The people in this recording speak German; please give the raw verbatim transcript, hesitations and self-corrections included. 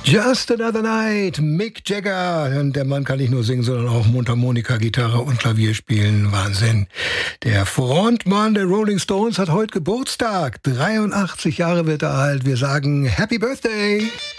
Just Another Night, Mick Jagger. Und der Mann kann nicht nur singen, sondern auch Mundharmonika, Gitarre und Klavier spielen. Wahnsinn. Der Frontmann der Rolling Stones hat heute Geburtstag. dreiundachtzig Jahre wird er alt. Wir sagen Happy Birthday.